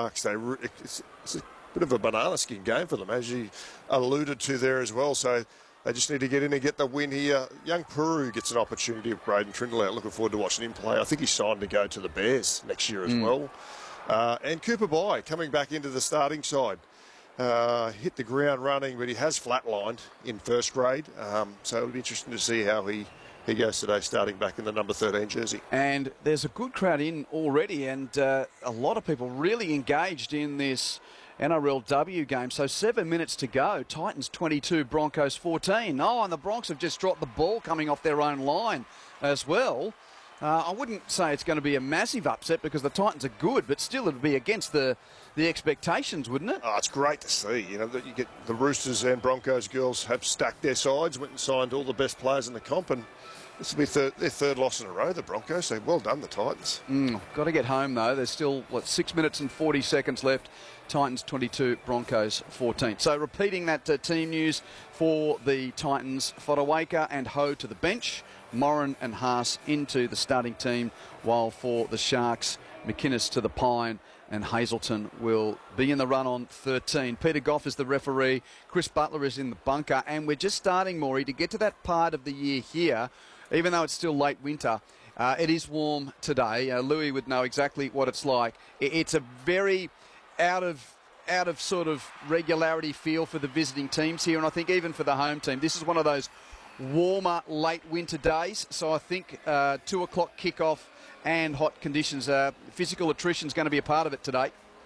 Sharks. It's a bit of a banana skin game for them, as you alluded to there as well. So they just need to get in and get the win here. Young Puru gets an opportunity of Braden Trindle out. Looking forward to watching him play. I think he's signed to go to the Bears next year as well. And Cooper Bai coming back into the starting side. Hit the ground running, but he has flatlined in first grade. So it'll be interesting to see how he goes today, starting back in the number 13 jersey. And there's a good crowd in already, and a lot of people really engaged in this NRLW game. So 7 minutes to go. Titans 22, Broncos 14. Oh, and the Bronx have just dropped the ball coming off their own line as well. I wouldn't say it's going to be a massive upset because the Titans are good, but still it would be against the expectations, wouldn't it? Oh, it's great to see. You know, that you get the Roosters and Broncos girls have stacked their sides, went and signed all the best players in the comp, and this will be their third loss in a row, the Broncos. So well done, the Titans. Got to get home, though. There's still, 6 minutes and 40 seconds left. Titans 22, Broncos 14. So repeating that team news for the Titans, Fodawaker and Ho to the bench, Moran and Haas into the starting team, while for the Sharks, McInnes to the Pine, and Hazelton will be in the run on 13. Peter Goff is the referee. Chris Butler is in the bunker. And we're just starting, Maury, to get to that part of the year here, even though it's still late winter. It is warm today. Louis would know exactly what it's like. It's a very out of sort of regularity feel for the visiting teams here, and I think even for the home team. This is one of those warmer late winter days, so I think 2 o'clock kickoff and hot conditions. Physical attrition is going to be a part of it today.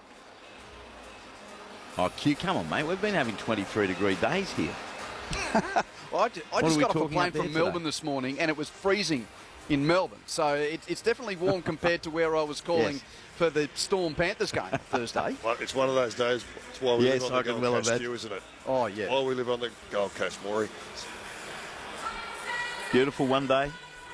Oh, Q, come on, mate. We've been having 23-degree days here. Well, I just got off a plane from Melbourne this morning, and it was freezing in Melbourne. So it's definitely warm compared to where I was calling for the Storm Panthers game Thursday. Well, it's one of those days. It's why we live on the Gold Coast, isn't it? Oh, yeah. Why we live on the Gold Coast, Maury. Beautiful one day.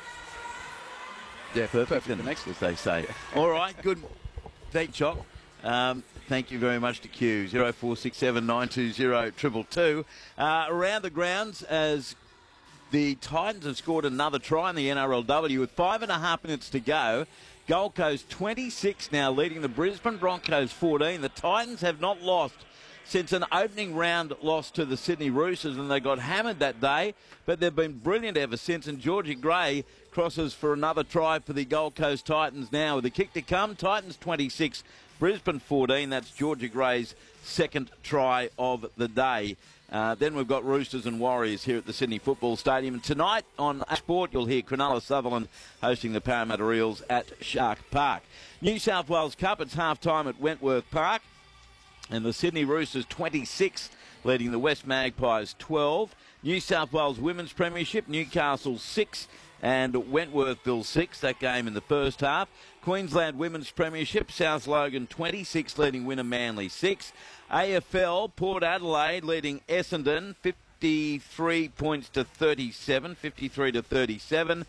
Yeah, perfect the next, as they say. All right, good. Thank Choc. Thank you very much to Q. 0467 920 222. Around the grounds, as the Titans have scored another try in the NRLW with 5.5 minutes to go. Gold Coast 26 now, leading the Brisbane Broncos 14. The Titans have not lost since an opening round loss to the Sydney Roosters, and they got hammered that day, but they've been brilliant ever since, and Georgie Gray crosses for another try for the Gold Coast Titans now. With the kick to come, Titans 26, Brisbane 14. That's Georgie Gray's second try of the day. Then we've got Roosters and Warriors here at the Sydney Football Stadium. And tonight on Sport, you'll hear Cronulla Sutherland hosting the Parramatta Eels at Shark Park. New South Wales Cup, it's half-time at Wentworth Park. And the Sydney Roosters 26, leading the West Magpies 12. New South Wales Women's Premiership, Newcastle 6 and Wentworthville 6, that game in the first half. Queensland Women's Premiership, South Logan 26, leading Winner Manly 6. AFL, Port Adelaide leading Essendon 53 points to 37, 53 to 37.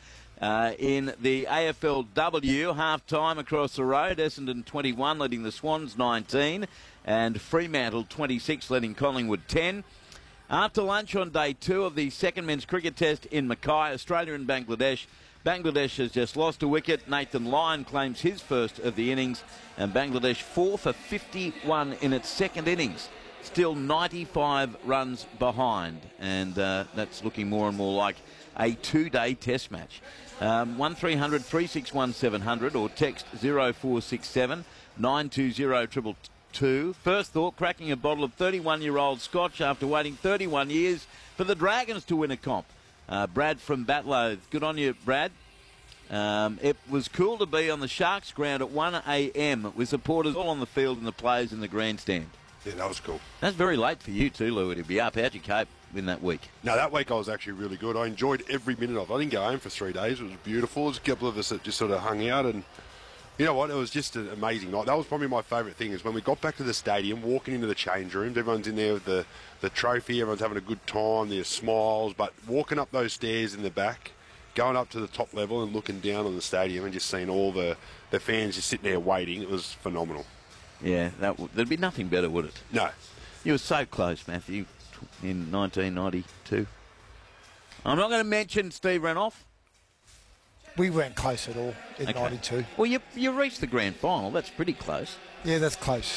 In the AFLW, half-time across the road, Essendon 21 leading the Swans 19, and Fremantle 26 leading Collingwood 10. After lunch on day 2 of the second men's cricket test in Mackay, Australia and Bangladesh. Bangladesh has just lost a wicket. Nathan Lyon claims his first of the innings, and Bangladesh 4 for 51 in its second innings. Still 95 runs behind, and that's looking more and more like a 2-day test match. 1300 361 700 or text 0467 920 222. First thought, cracking a bottle of 31-year-old Scotch after waiting 31 years for the Dragons to win a comp. Brad from Batlow, good on you, Brad. It was cool to be on the Sharks ground at 1 a.m. with supporters all on the field and the players in the grandstand. Yeah, that was cool. That's very late for you too, Louis, to be up. How'd you cope in that week? No, that week I was actually really good. I enjoyed every minute of it. I didn't go home for 3 days. It was beautiful. There's a couple of us that just sort of hung out, and you know what? It was just an amazing night. That was probably my favourite thing, is when we got back to the stadium, walking into the change rooms, everyone's in there with the trophy, everyone's having a good time, there's smiles, but walking up those stairs in the back, going up to the top level and looking down on the stadium and just seeing all the fans just sitting there waiting, it was phenomenal. Yeah, there'd be nothing better, would it? No. You were so close, Matthew, in 1992. I'm not going to mention Steve Renoff. We weren't close at all in 92. Well, you reached the grand final. That's pretty close. Yeah, that's close.